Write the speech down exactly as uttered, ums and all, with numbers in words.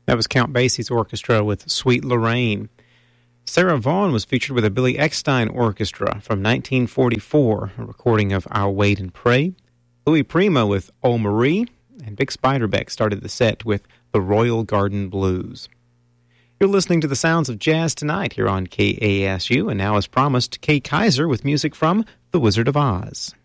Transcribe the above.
That was Count Basie's orchestra with Sweet Lorraine. Sarah Vaughan was featured with a Billy Eckstine Orchestra from nineteen forty-four, a recording of I'll Wait and Pray. Louis Prima with Oh Marie, and Vic Spiderbeck started the set with The Royal Garden Blues. You're listening to the sounds of jazz tonight here on K A S U, and now as promised, Kay Kyser with music from The Wizard of Oz.